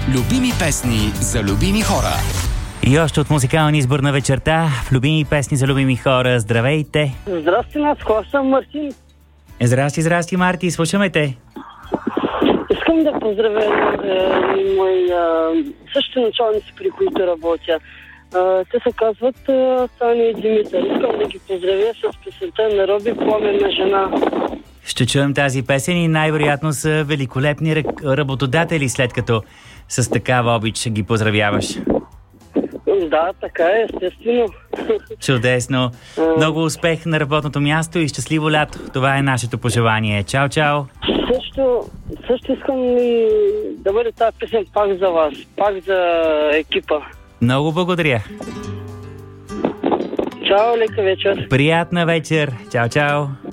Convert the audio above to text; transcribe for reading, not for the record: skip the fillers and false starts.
Любими песни за любими хора. И още от музикалния избор на вечерта в любими песни за любими хора. Здравейте! Здрасти, Наско, аз съм Мартин. Здрасти, Марти, слушаме те. Искам да поздравя мои същите началници, при които работя. Те се казват Сани и Димитър. Искам да ги поздравя с песента на Роби "Пламенна жена". Ще чуем тази песен и най-вероятно са великолепни работодатели, след като с такава обич ги поздравяваш. Да, така е, естествено. Чудесно. Много успех на работното място и щастливо лято. Това е нашето пожелание. Чао, чао! Също искам и да бъде тази песен пак за вас, пак за екипа. Много благодаря. Чао, лека вечер. Приятна вечер. Чао, чао.